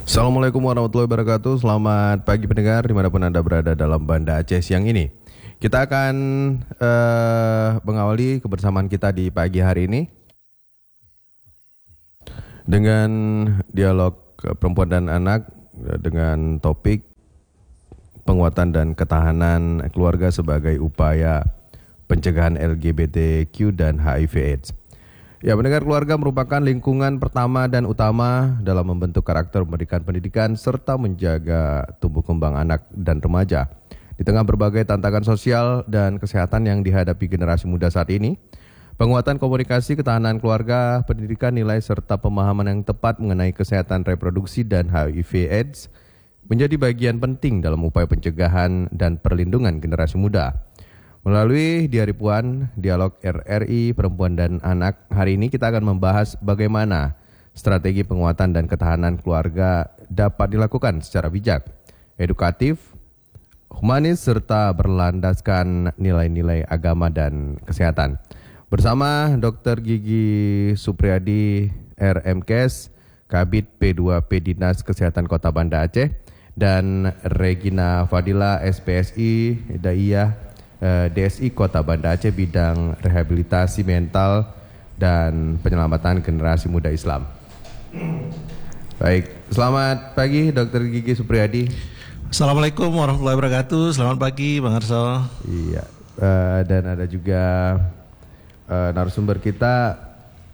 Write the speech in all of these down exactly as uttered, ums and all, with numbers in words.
Assalamualaikum warahmatullahi wabarakatuh. Selamat pagi pendengar dimanapun Anda berada dalam Banda Aceh siang ini. Kita akan uh, mengawali kebersamaan kita di pagi hari ini dengan dialog perempuan dan anak dengan topik penguatan dan ketahanan keluarga sebagai upaya pencegahan L G B T Q dan H I V AIDS. Ya, pendengar, keluarga merupakan lingkungan pertama dan utama dalam membentuk karakter, memberikan pendidikan, serta menjaga tumbuh kembang anak dan remaja. Di tengah berbagai tantangan sosial dan kesehatan yang dihadapi generasi muda saat ini, penguatan komunikasi, ketahanan keluarga, pendidikan, nilai, serta pemahaman yang tepat mengenai kesehatan reproduksi dan H I V AIDS menjadi bagian penting dalam upaya pencegahan dan perlindungan generasi muda. Melalui Diari Puan, Dialog R R I Perempuan dan Anak, hari ini kita akan membahas bagaimana strategi penguatan dan ketahanan keluarga dapat dilakukan secara bijak, edukatif, humanis, serta berlandaskan nilai-nilai agama dan kesehatan. Bersama Dokter Gigi Supriyadi, R M Kes, Kabid P dua P Dinas Kesehatan Kota Banda Aceh, dan Regina Fadila, S P S I, Daiyah, D S I Kota Banda Aceh, bidang rehabilitasi mental dan penyelamatan generasi muda Islam. Baik, selamat pagi Dokter Gigi Supriyadi. Assalamualaikum warahmatullahi wabarakatuh. Selamat pagi Bang Arso. Iya, uh, dan ada juga uh, narasumber kita,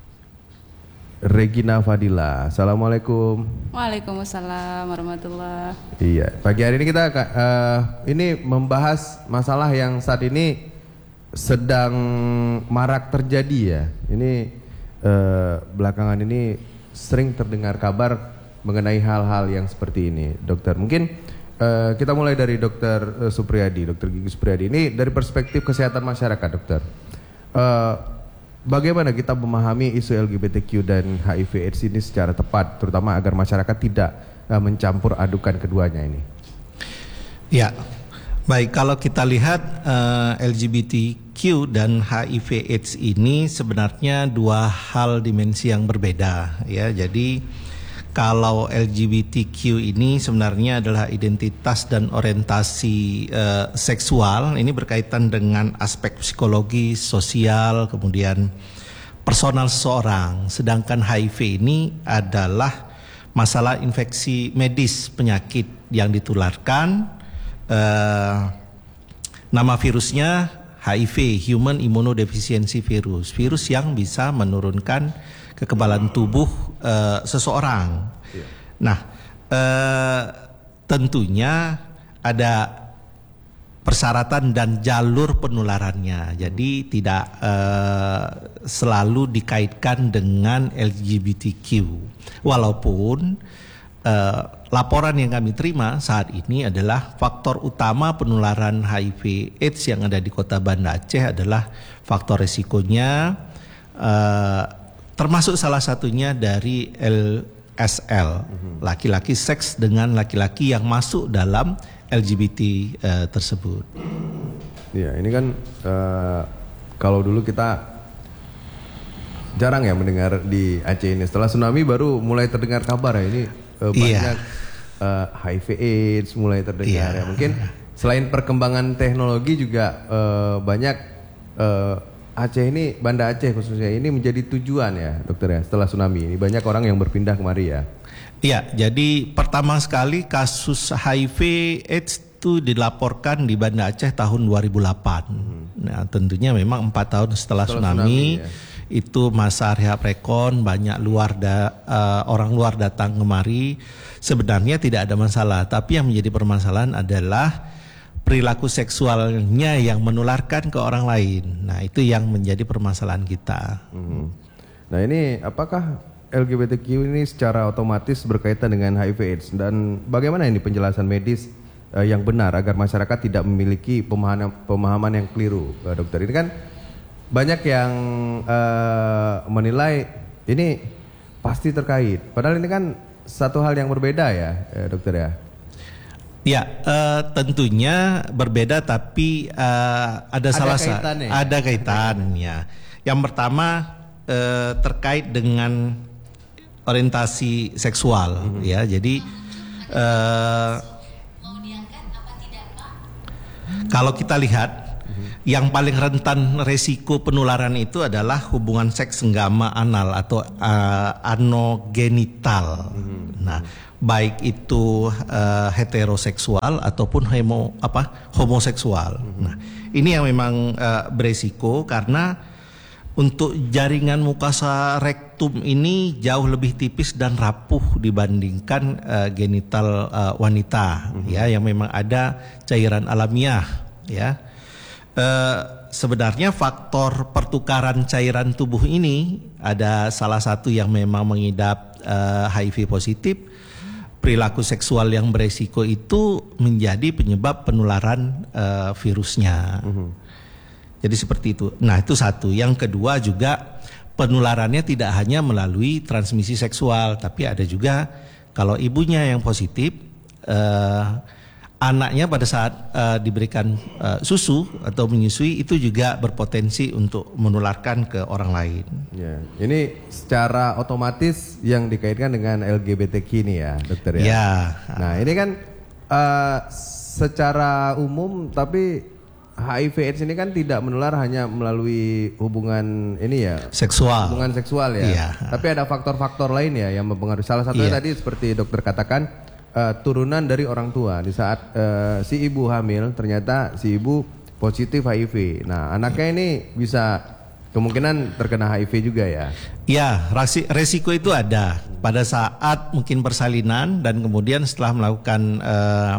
Regina Fadila. Assalamualaikum. Waalaikumsalam warahmatullahi. Iya, pagi hari ini kita uh, ini membahas masalah yang saat ini sedang marak terjadi ya. Ini uh, belakangan ini sering terdengar kabar mengenai hal-hal yang seperti ini, Dokter. Mungkin uh, kita mulai dari Dokter uh, Supriyadi, Dokter Gigi Supriyadi. Ini dari perspektif kesehatan masyarakat, Dokter. Uh, Bagaimana kita memahami isu L G B T Q dan H I V AIDS ini secara tepat, terutama agar masyarakat tidak uh, mencampur adukan keduanya ini? Ya, baik, kalau kita lihat uh, L G B T Q dan H I V AIDS ini sebenarnya dua hal dimensi yang berbeda ya. Jadi kalau L G B T Q ini sebenarnya adalah identitas dan orientasi uh, seksual, ini berkaitan dengan aspek psikologi, sosial, kemudian personal seseorang. Sedangkan H I V ini adalah masalah infeksi medis, penyakit yang ditularkan. Uh, nama virusnya H I V, Human Immunodeficiency Virus, virus yang bisa menurunkan kekebalan tubuh uh, seseorang. Yeah. Nah, uh, tentunya ada persyaratan dan jalur penularannya. Jadi tidak uh, selalu dikaitkan dengan L G B T Q. Walaupun uh, laporan yang kami terima saat ini adalah faktor utama penularan H I V AIDS yang ada di Kota Banda Aceh adalah faktor resikonya uh, termasuk salah satunya dari L S L, laki-laki seks dengan laki-laki yang masuk dalam L G B T uh, tersebut. Ya, ini kan uh, kalau dulu kita jarang ya mendengar di Aceh ini. Setelah tsunami baru mulai terdengar kabar ya ini uh, banyak yeah. uh, H I V AIDS mulai terdengar yeah. ya. Mungkin selain perkembangan teknologi juga uh, banyak uh, Aceh ini, Banda Aceh khususnya ini menjadi tujuan ya dokter ya setelah tsunami ini banyak orang yang berpindah kemari ya. Iya, jadi pertama sekali kasus H I V AIDS itu dilaporkan di Banda Aceh tahun dua ribu delapan. Hmm. Nah tentunya memang empat tahun setelah, setelah tsunami, tsunami ya. Itu masa rehab rekon, banyak luar da, uh, orang luar datang kemari. Sebenarnya tidak ada masalah, tapi yang menjadi permasalahan adalah perilaku seksualnya yang menularkan ke orang lain. Nah itu yang menjadi permasalahan kita. Hmm. Nah ini apakah L G B T Q ini secara otomatis berkaitan dengan H I V AIDS dan bagaimana ini penjelasan medis uh, yang benar agar masyarakat tidak memiliki pemahaman pemahaman yang keliru, uh, dokter? Ini kan banyak yang uh, menilai ini pasti terkait, padahal ini kan satu hal yang berbeda ya, uh, dokter ya. Ya, uh, tentunya berbeda, tapi uh, ada, ada salah satu ada kaitannya. Yang pertama uh, terkait dengan orientasi seksual, mm-hmm. ya. Jadi uh, kalau kita lihat, mm-hmm. yang paling rentan resiko penularan itu adalah hubungan seks senggama anal atau uh, anogenital. Mm-hmm. Nah, baik itu uh, heteroseksual ataupun homo apa homoseksual. Mm-hmm. Nah, ini yang memang uh, beresiko karena untuk jaringan mukosa rektum ini jauh lebih tipis dan rapuh dibandingkan uh, genital uh, wanita, mm-hmm. ya, yang memang ada cairan alamiah, ya. Uh, sebenarnya faktor pertukaran cairan tubuh ini ada salah satu yang memang mengidap uh, H I V positif. Perilaku seksual yang beresiko itu menjadi penyebab penularan uh, virusnya. Mm-hmm. Jadi seperti itu. Nah, itu satu. Yang kedua juga penularannya tidak hanya melalui transmisi seksual, tapi ada juga kalau ibunya yang positif, uh, anaknya pada saat uh, diberikan uh, susu atau menyusui itu juga berpotensi untuk menularkan ke orang lain. Ya, ini secara otomatis yang dikaitkan dengan L G B T Q ini ya, dokter ya. Ya. Nah, ini kan uh, secara umum, tapi H I V AIDS ini kan tidak menular hanya melalui hubungan ini ya, seksual. Hubungan seksual ya. Ya. Tapi ada faktor-faktor lain ya yang mempengaruhi. Salah satunya ya. Tadi seperti dokter katakan. Uh, turunan dari orang tua di saat uh, si ibu hamil ternyata si ibu positif H I V. Nah, anaknya ini bisa kemungkinan terkena H I V juga ya. Ya, resiko itu ada pada saat mungkin persalinan dan kemudian setelah melakukan uh,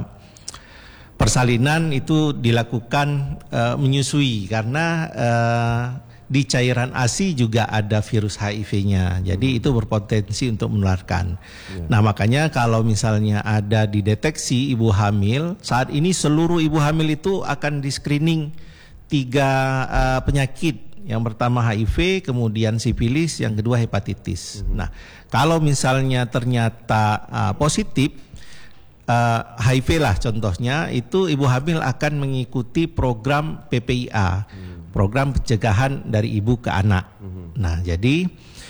persalinan itu dilakukan uh, menyusui karena uh, di cairan A S I juga ada virus H I V-nya, jadi itu berpotensi untuk menularkan. Ya. Nah, makanya kalau misalnya ada dideteksi ibu hamil, saat ini seluruh ibu hamil itu akan di screening tiga uh, penyakit. Yang pertama H I V, kemudian sifilis, yang kedua hepatitis. Hmm. Nah, kalau misalnya ternyata uh, positif uh, H I V lah contohnya, itu ibu hamil akan mengikuti program P P I A. Hmm. Program pencegahan dari ibu ke anak. Mm-hmm. Nah, jadi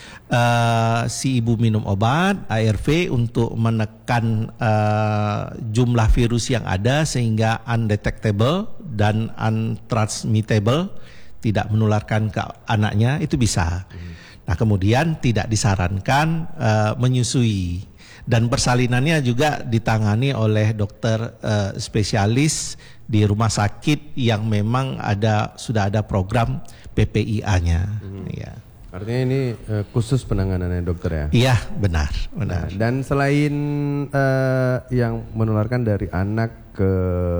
uh, si ibu minum obat A R V untuk menekan uh, jumlah virus yang ada sehingga undetectable dan untransmittable, tidak menularkan ke anaknya, itu bisa. Mm-hmm. Nah, kemudian tidak disarankan uh, menyusui. Dan persalinannya juga ditangani oleh dokter uh, spesialis di rumah sakit yang memang ada sudah ada program P P I A-nya. Hmm. Ya. Artinya ini uh, khusus penanganannya dokter ya? Iya, benar, benar. Nah, dan selain uh, yang menularkan dari anak ke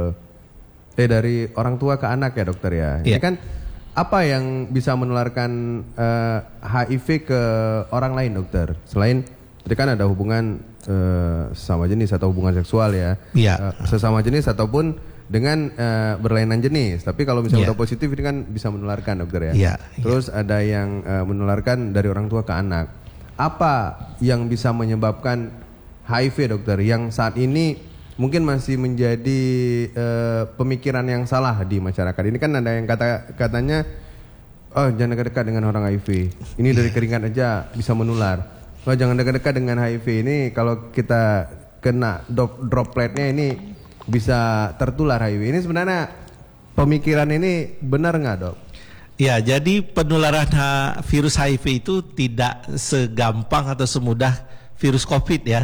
eh dari orang tua ke anak ya dokter ya. Ya. Ini kan apa yang bisa menularkan uh, H I V ke orang lain dokter? Selain tadi kan ada hubungan uh, sesama jenis atau hubungan seksual ya. Iya. Uh, sesama jenis ataupun dengan uh, berlainan jenis. Tapi kalau misalnya yeah. udah positif ini kan bisa menularkan dokter ya. Yeah, Terus yeah. ada yang uh, menularkan dari orang tua ke anak. Apa yang bisa menyebabkan H I V dokter yang saat ini mungkin masih menjadi uh, pemikiran yang salah di masyarakat? Ini kan ada yang kata katanya, oh jangan dekat-dekat dengan orang H I V. Ini dari yeah. keringat aja bisa menular. Oh jangan dekat-dekat dengan H I V. Ini kalau kita kena dropletnya ini bisa tertular H I V. Ini sebenarnya pemikiran ini benar nggak dok? Ya, jadi penularan virus H I V itu tidak segampang atau semudah virus COVID ya.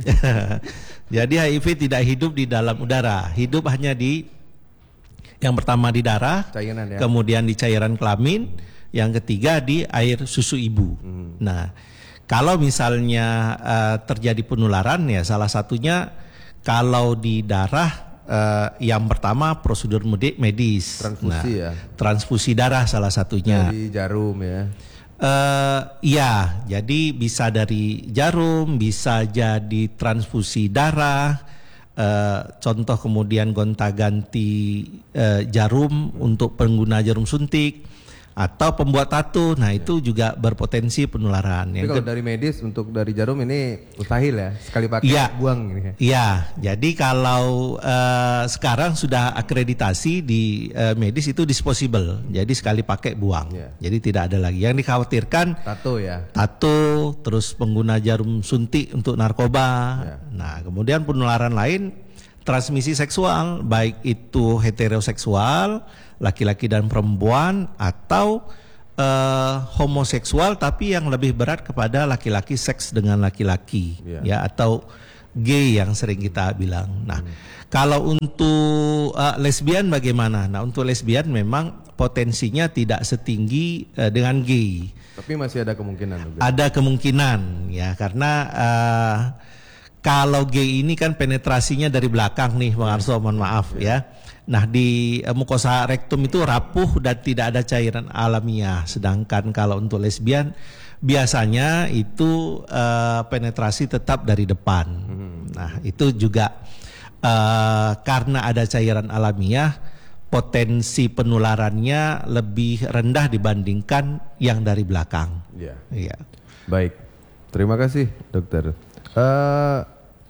Jadi H I V tidak hidup di dalam udara, hidup hanya di yang pertama di darah, cairan, ya? Kemudian di cairan kelamin, yang ketiga di air susu ibu. Hmm. Nah, kalau misalnya uh, terjadi penularan ya salah satunya kalau di darah uh, yang pertama prosedur medis, transfusi nah, ya, transfusi darah salah satunya. Dari jarum ya. Uh, ya, jadi bisa dari jarum, bisa jadi transfusi darah. Uh, contoh kemudian gonta-ganti uh, jarum untuk pengguna jarum suntik, atau pembuat tato. Nah, itu juga berpotensi penularan. Tapi kalau dari medis untuk dari jarum ini mustahil ya, sekali pakai ya, buang ini. Iya, jadi kalau uh, sekarang sudah akreditasi di uh, medis itu disposable. Jadi sekali pakai buang. Ya. Jadi tidak ada lagi. Yang dikhawatirkan tato ya. Tato, terus pengguna jarum suntik untuk narkoba. Ya. Nah, kemudian penularan lain transmisi seksual, baik itu heteroseksual, laki-laki dan perempuan, atau uh, homoseksual tapi yang lebih berat kepada laki-laki seks dengan laki-laki, yeah. ya, atau gay yang sering kita bilang. Nah, hmm. kalau untuk uh, lesbian bagaimana? Nah, untuk lesbian memang potensinya tidak setinggi uh, dengan gay. Tapi masih ada kemungkinan juga. Ada kemungkinan, ya, karena uh, kalau gay ini kan penetrasinya dari belakang nih, Bang Arso, mohon maaf ya. Nah, di uh, mukosa rektum itu rapuh dan tidak ada cairan alamiah. Sedangkan kalau untuk lesbian biasanya itu uh, penetrasi tetap dari depan. Hmm. Nah, itu juga uh, karena ada cairan alamiah, potensi penularannya lebih rendah dibandingkan yang dari belakang. Iya. Iya. Baik, terima kasih, dokter. Uh,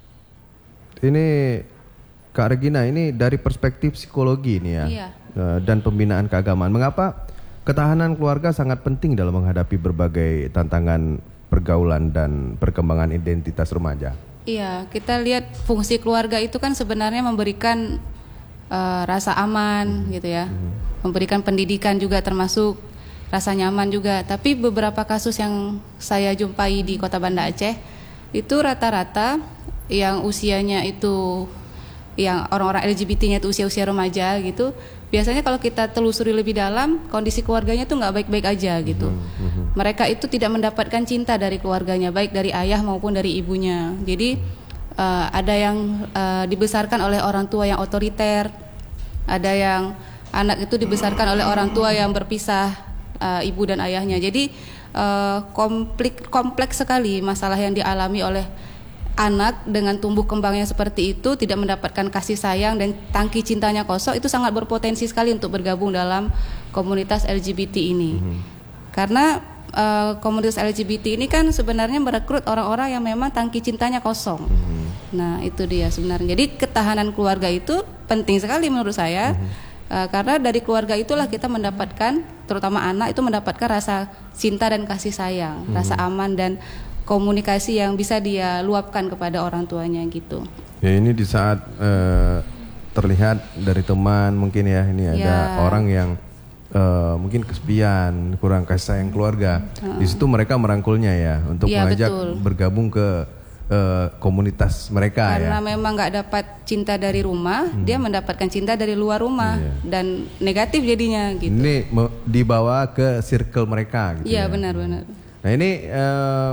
ini Kak Regina, ini dari perspektif psikologi ini ya, iya. uh, dan pembinaan keagamaan. Mengapa ketahanan keluarga sangat penting dalam menghadapi berbagai tantangan pergaulan dan perkembangan identitas remaja? Iya, kita lihat fungsi keluarga itu kan sebenarnya memberikan uh, rasa aman, hmm. gitu ya, hmm. memberikan pendidikan juga termasuk rasa nyaman juga. Tapi beberapa kasus yang saya jumpai di Kota Banda Aceh itu rata-rata yang usianya itu, yang orang-orang L G B T-nya itu usia-usia remaja gitu, biasanya kalau kita telusuri lebih dalam, kondisi keluarganya itu nggak baik-baik aja gitu. Mm-hmm. Mereka itu tidak mendapatkan cinta dari keluarganya, baik dari ayah maupun dari ibunya. Jadi uh, ada yang uh, dibesarkan oleh orang tua yang otoriter, ada yang anak itu dibesarkan oleh orang tua yang berpisah, uh, ibu dan ayahnya. Jadi Uh, komplik, kompleks sekali masalah yang dialami oleh anak dengan tumbuh kembangnya seperti itu, tidak mendapatkan kasih sayang dan tangki cintanya kosong. Itu sangat berpotensi sekali untuk bergabung dalam komunitas L G B T ini. Mm-hmm. Karena uh, komunitas L G B T ini kan sebenarnya merekrut orang-orang yang memang tangki cintanya kosong. Mm-hmm. Nah, itu dia sebenarnya. Jadi ketahanan keluarga itu penting sekali menurut saya. Mm-hmm. Uh, karena dari keluarga itulah kita mendapatkan, terutama anak itu mendapatkan rasa cinta dan kasih sayang, hmm. rasa aman dan komunikasi yang bisa dia luapkan kepada orang tuanya gitu. Ya, ini di saat uh, terlihat dari teman mungkin ya, ini ada ya. orang yang uh, mungkin kesepian, kurang kasih sayang keluarga. Uh-uh. Di situ mereka merangkulnya ya untuk ya, mengajak betul. bergabung ke Uh, komunitas mereka. Karena ya. memang nggak dapat cinta dari rumah, hmm. dia mendapatkan cinta dari luar rumah, iya. dan negatif jadinya gitu. Ini me- dibawa ke circle mereka gitu. Iya, ya. benar-benar. Nah, ini uh,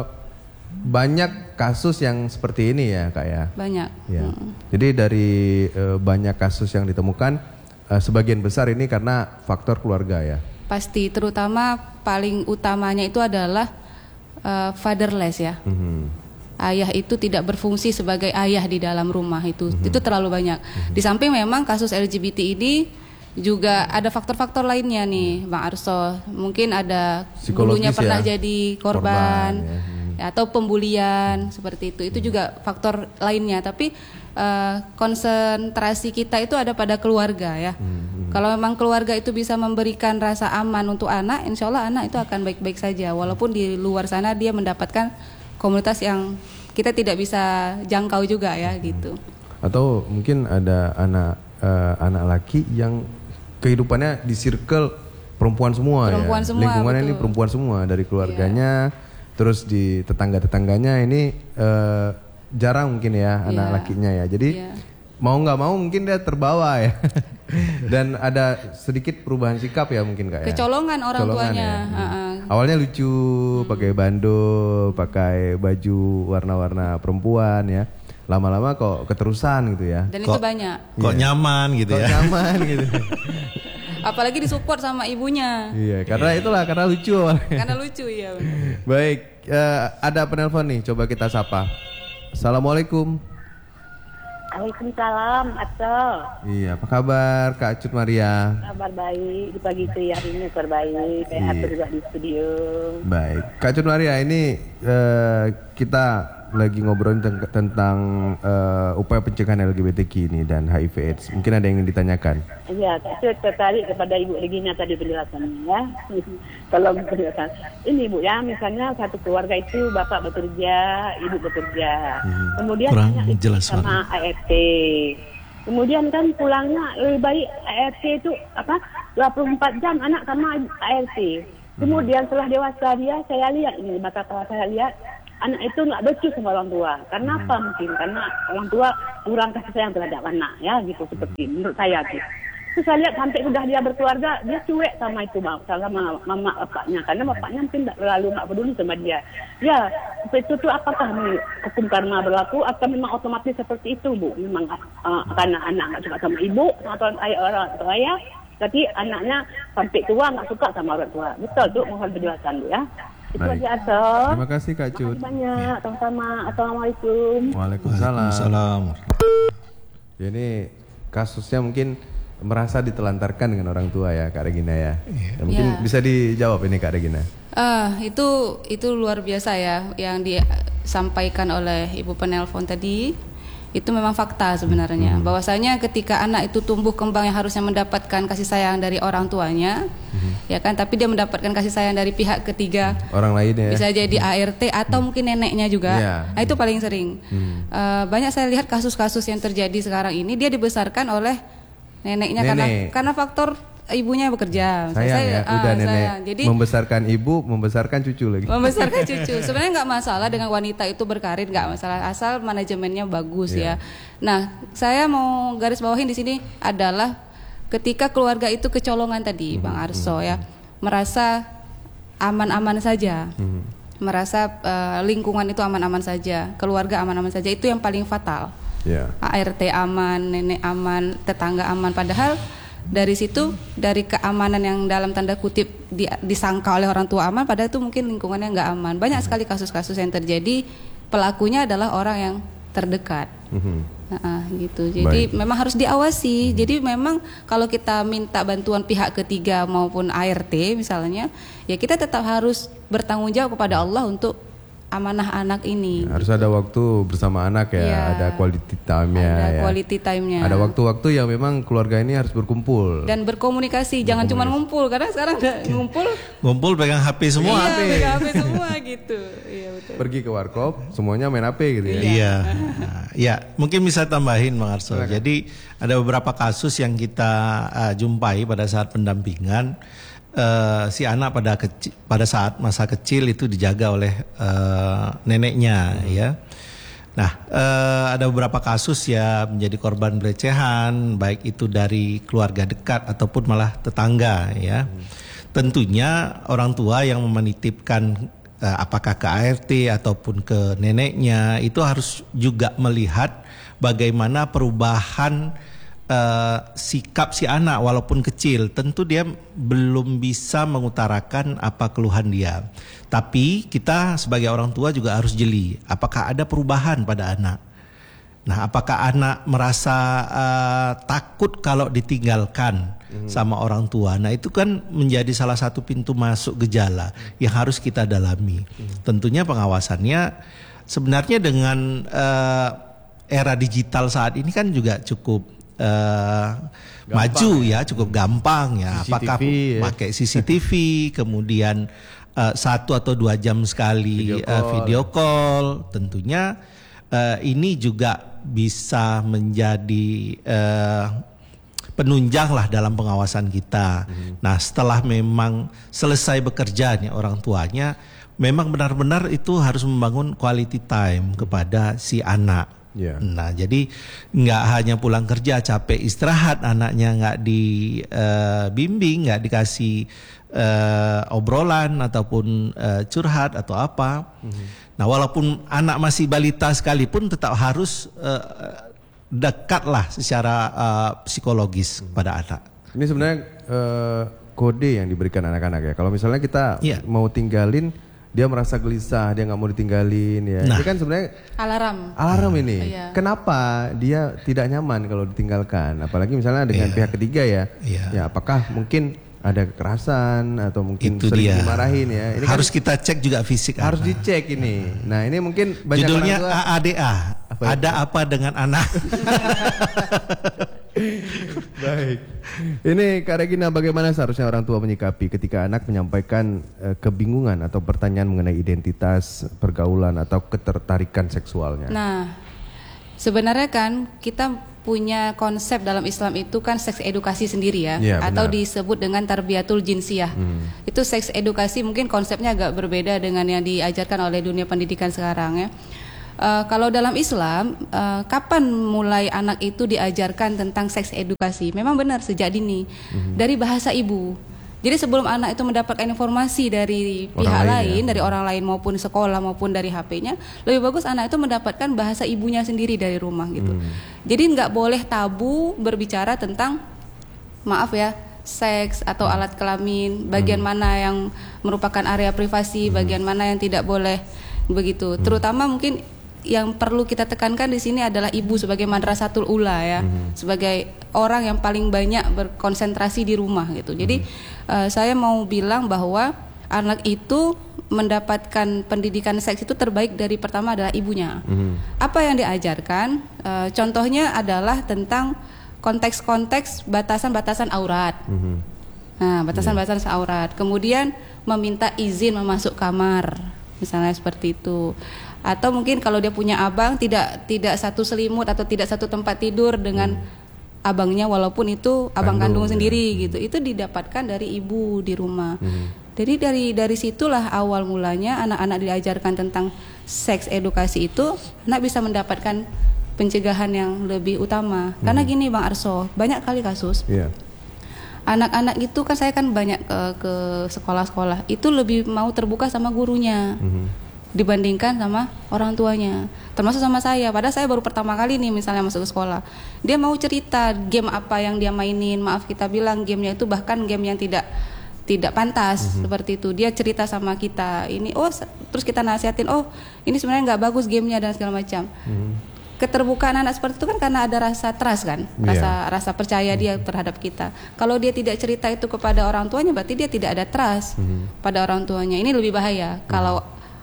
banyak kasus yang seperti ini ya, Kak ya. Banyak. Ya. Hmm. Jadi dari uh, banyak kasus yang ditemukan, uh, sebagian besar ini karena faktor keluarga ya. Pasti, terutama paling utamanya itu adalah uh, fatherless ya. Hmm. Ayah itu tidak berfungsi sebagai ayah di dalam rumah itu, mm-hmm. itu terlalu banyak. Mm-hmm. Di samping memang kasus L G B T ini juga ada faktor-faktor lainnya nih, Bang Arso. Mungkin ada dulunya pernah ya? jadi korban, korban ya. hmm. atau pembulian seperti itu. Itu hmm. juga faktor lainnya. Tapi uh, konsentrasi kita itu ada pada keluarga ya. Hmm. Kalau memang keluarga itu bisa memberikan rasa aman untuk anak, insya Allah anak itu akan baik-baik saja. Walaupun di luar sana dia mendapatkan komunitas yang kita tidak bisa jangkau juga ya, gitu. Atau mungkin ada anak uh, anak laki yang kehidupannya di circle perempuan semua perempuan ya. Semua, lingkungannya betul. ini perempuan semua, dari keluarganya, yeah. terus di tetangga-tetangganya ini uh, jarang mungkin ya anak yeah. lakinya ya. Jadi yeah. mau nggak mau mungkin dia terbawa ya. Dan ada sedikit perubahan sikap ya mungkin Kak ya. Kecolongan orang Kecolongan tuanya. Ya. Hmm. Awalnya lucu, hmm. pakai bando, pakai baju warna-warna perempuan ya. Lama-lama kok keterusan gitu ya. Dan kok, itu banyak. Kok ya. nyaman gitu kok ya. nyaman gitu. Apalagi disupport sama ibunya. Iya, karena itulah karena lucu. Karena lucu ya. Baik, uh, ada penelpon nih, coba kita sapa. Assalamualaikum. Waalaikumsalam, Atau. Iya, apa kabar Kak Cut Maria? Kabar baik, di pagi itu ya, hari ini kabar baik. Saya Iya. Atau juga di studio. Baik, Kak Cut Maria, ini eh, kita lagi ngobrolin ten- tentang eh, upaya pencegahan L G B T Q ini dan H I V AIDS. Mungkin ada yang ingin ditanyakan? Iya, saya tertarik kepada Ibu Regina tadi penjelasannya ya. Kalau penjelasan ini Ibu ya, misalnya satu keluarga itu bapak bekerja, ibu bekerja, Hmm. kemudian Kurang anak itu jelas sama A R T. Kemudian kan pulangnya lebih baik A R T itu apa dua puluh empat jam anak sama A R T. Kemudian setelah dewasa dia, saya lihat ini mata kepala saya lihat anak itu nggak becus sama orang tua. Karena apa mungkin? Karena orang tua kurang kasih sayang terhadap anak ya gitu seperti menurut saya sih. Terus saya lihat sampai sudah dia berkeluarga dia cuek sama itu sama mama bapaknya karena bapaknya mungkin tidak terlalu nggak peduli sama dia. Ya itu tuh apakah nih hukum karma berlaku atau memang otomatis seperti itu Bu? Memang uh, karena anak nggak suka sama ibu atau ayah orang tua ayah, berarti anaknya sampai tua nggak suka sama orang tua. Betul tuh, mohon penjelasan Bu ya. Itu Baik. aja Asal. Terima kasih Kak Terima Cut. kasih banyak. Sama-sama. Assalamualaikum. Waalaikumsalam. Waalaikumsalam. Jadi kasusnya mungkin merasa ditelantarkan dengan orang tua ya Kak Regina ya. Ya, mungkin Ya. bisa dijawab ini Kak Regina. Ah, itu itu luar biasa ya yang disampaikan oleh Ibu penelpon tadi. Itu memang fakta sebenarnya. Bahwasanya ketika anak itu tumbuh kembang yang harusnya mendapatkan kasih sayang dari orang tuanya, ya kan, tapi dia mendapatkan kasih sayang dari pihak ketiga. Orang lain ya. Bisa jadi A R T atau mungkin neneknya juga. Iya. Nah, itu paling sering. Eh, banyak saya lihat kasus-kasus yang terjadi sekarang ini dia dibesarkan oleh neneknya karena Nenek. karena faktor ibunya bekerja. Sayang Saya- ya, ah, udah nenek sayang. Jadi membesarkan ibu, membesarkan cucu lagi. membesarkan cucu. Sebenarnya nggak masalah dengan wanita itu berkarir, nggak masalah asal manajemennya bagus Iya. ya. Nah, saya mau garis bawahin di sini adalah ketika keluarga itu kecolongan tadi, Bang Arso ya, merasa aman-aman saja. Merasa eh, lingkungan itu aman-aman saja, keluarga aman-aman saja, itu yang paling fatal. Ya. A R T aman, nenek aman, tetangga aman, padahal dari situ, dari keamanan yang dalam tanda kutip di- disangka oleh orang tua aman, padahal itu mungkin lingkungannya nggak aman. Banyak sekali kasus-kasus yang terjadi, pelakunya adalah orang yang terdekat. Mhm. Nah, gitu. Jadi Baik. memang harus diawasi. Jadi memang kalau kita minta bantuan pihak ketiga maupun A R T misalnya, ya kita tetap harus bertanggung jawab kepada Allah untuk amanah anak ini. Harus ada waktu bersama anak ya, Iya. ada quality time-nya Ada ya. quality time-nya. Ada waktu-waktu yang memang keluarga ini harus berkumpul. Dan berkomunikasi, jangan cuma ngumpul karena sekarang udah ngumpul Ngumpul pegang H P semua. iya, pegang H P semua gitu. Iya betul. Pergi ke warkop, semuanya main H P gitu ya. Iya, Nah, ya mungkin bisa tambahin Bang Arso. Jadi ada beberapa kasus yang kita uh, jumpai pada saat pendampingan. Uh, si anak pada kecil, pada saat masa kecil itu dijaga oleh uh, neneknya, ya. Nah, uh, ada beberapa kasus ya menjadi korban pelecehan, baik itu dari keluarga dekat ataupun malah tetangga, ya. Tentunya orang tua yang menitipkan uh, apakah ke A R T ataupun ke neneknya itu harus juga melihat bagaimana perubahan uh, sikap si anak walaupun kecil. Tentu dia belum bisa mengutarakan apa keluhan dia. Tapi kita sebagai orang tua juga harus jeli apakah ada perubahan pada anak. Nah, apakah anak merasa uh, takut kalau ditinggalkan hmm. sama orang tua? Nah, itu kan menjadi salah satu pintu masuk gejala yang harus kita dalami. Hmm. Tentunya pengawasannya sebenarnya dengan uh, era digital saat ini kan juga cukup uh, maju ya, cukup gampang ya. C C T V Apakah ya. pakai C C T V, kemudian uh, satu atau dua jam sekali Video uh, call. video call, tentunya uh, ini juga bisa menjadi uh, penunjang lah dalam pengawasan kita. Hmm. Nah, setelah memang selesai bekerja nih orang tuanya, memang benar-benar itu harus membangun quality time kepada si anak. Yeah. Nah, jadi nggak hanya pulang kerja capek istirahat, anaknya nggak dibimbing, nggak dikasih uh, obrolan ataupun uh, curhat atau apa. Mm-hmm. Nah, walaupun anak masih balita sekalipun tetap harus uh, dekatlah secara uh, psikologis mm-hmm. pada anak. Ini sebenarnya eh, kode yang diberikan anak-anak ya. Kalau misalnya kita Iya. mau tinggalin dia merasa gelisah, dia nggak mau ditinggalin ya. Nah. Ini kan sebenarnya Alarm. alarm ini. Iya. Kenapa dia tidak nyaman kalau ditinggalkan? Apalagi misalnya dengan Iya. pihak ketiga ya. Iya. Ya apakah mungkin ada kekerasan atau mungkin Itu sering dia. dimarahin ya. Ini Harus kan kita cek juga fisik. harus anak. dicek ini. Nah ini mungkin banyak Judulnya orang tua. A A D A. Apa itu? Ada apa dengan anak? Baik. Ini Kak Regina, bagaimana seharusnya orang tua menyikapi ketika anak menyampaikan eh, kebingungan atau pertanyaan mengenai identitas, pergaulan atau ketertarikan seksualnya? Nah, sebenarnya kan kita punya konsep dalam Islam itu kan seks edukasi sendiri ya, Iya, atau benar. disebut dengan tarbiyatul jinsiyah. Hmm. Itu seks edukasi mungkin konsepnya agak berbeda dengan yang diajarkan oleh dunia pendidikan sekarang ya. Uh, kalau dalam Islam, uh, kapan mulai anak itu diajarkan tentang seks edukasi? Memang benar sejak dini, Hmm. dari bahasa ibu. Jadi sebelum anak itu mendapatkan informasi dari Orang pihak lain lain, ya. dari orang lain maupun sekolah maupun dari H P-nya, lebih bagus anak itu mendapatkan bahasa ibunya sendiri dari rumah gitu. Hmm. Jadi nggak boleh tabu berbicara tentang, maaf ya, seks atau alat kelamin, bagian mana yang merupakan area privasi, bagian mana yang tidak boleh begitu. Terutama mungkin yang perlu kita tekankan di sini adalah ibu sebagai madrasatul ula ya, sebagai orang yang paling banyak berkonsentrasi di rumah gitu. Jadi uh, saya mau bilang bahwa anak itu mendapatkan pendidikan seks itu terbaik dari pertama adalah ibunya. Mhm. Apa yang diajarkan? Uh, contohnya adalah tentang konteks-konteks batasan-batasan aurat. Mhm. Nah, batasan-batasan aurat. Kemudian meminta izin memasuk kamar, misalnya seperti itu. Atau mungkin kalau dia punya abang, tidak tidak satu selimut atau tidak satu tempat tidur dengan hmm. abangnya, walaupun itu abang Kandung, kandung sendiri ya. gitu. Itu didapatkan dari ibu di rumah. Hmm. Jadi dari dari situlah awal mulanya anak-anak diajarkan tentang seks edukasi itu, anak bisa mendapatkan pencegahan yang lebih utama. Karena gini Bang Arso, banyak kali kasus Iya. anak-anak itu kan, saya kan banyak ke, ke sekolah-sekolah, itu lebih mau terbuka sama gurunya Mhm. dibandingkan sama orang tuanya, termasuk sama saya. Padahal saya baru pertama kali nih misalnya masuk ke sekolah, dia mau cerita game apa yang dia mainin, maaf kita bilang gamenya itu bahkan game yang tidak tidak pantas, mm-hmm. seperti itu. Dia cerita sama kita ini, oh terus kita nasihatin, oh ini sebenarnya nggak bagus gamenya dan segala macam. Mm-hmm. Keterbukaan anak seperti itu kan karena ada rasa trust kan, rasa yeah. rasa percaya dia terhadap kita. Kalau dia tidak cerita itu kepada orang tuanya, berarti dia tidak ada trust mm-hmm. pada orang tuanya. Ini lebih bahaya. Mm-hmm. Kalau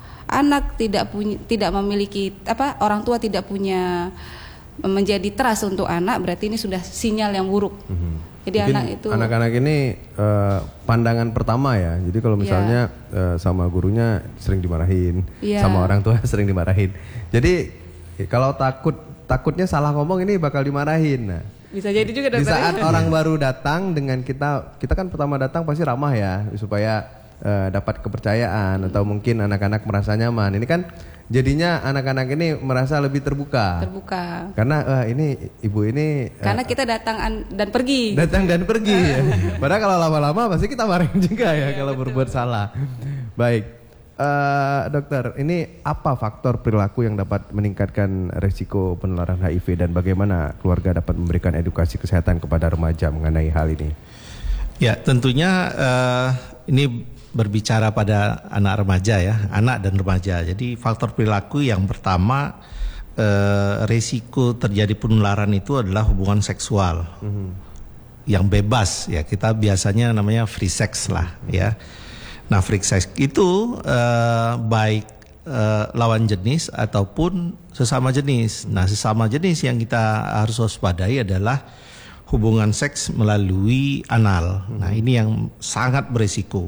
anak tidak punya, tidak memiliki apa, orang tua tidak punya menjadi trust untuk anak, berarti ini sudah sinyal yang buruk. Mm-hmm. Jadi mungkin anak itu, anak-anak ini uh, pandangan pertama ya. Jadi kalau misalnya yeah. uh, sama gurunya sering dimarahin, yeah. sama orang tua sering dimarahin. Jadi kalau takut takutnya salah ngomong ini bakal dimarahin. Nah, bisa jadi juga di dokter. saat orang baru datang dengan kita, kita kan pertama datang pasti ramah ya, supaya Uh, dapat kepercayaan atau mungkin anak-anak merasa nyaman. Ini kan jadinya anak-anak ini merasa lebih terbuka. Terbuka. Karena uh, ini ibu ini uh, karena kita datang an- dan pergi. Datang dan pergi ya. Padahal kalau lama-lama pasti kita marahin juga ya, ya kalau betul. berbuat salah. Baik, uh, dokter, ini apa faktor perilaku yang dapat meningkatkan resiko penularan H I V dan bagaimana keluarga dapat memberikan edukasi kesehatan kepada remaja mengenai hal ini? Ya, tentunya uh, ini berbicara pada anak remaja ya, anak dan remaja. Jadi faktor perilaku yang pertama, eh, resiko terjadi penularan itu adalah hubungan seksual mm-hmm. yang bebas ya, kita biasanya namanya free sex lah ya. Nah free sex itu eh, baik eh, lawan jenis ataupun sesama jenis. Nah sesama jenis yang kita harus waspadai adalah hubungan seks melalui anal. Mm-hmm. Nah ini yang sangat berisiko.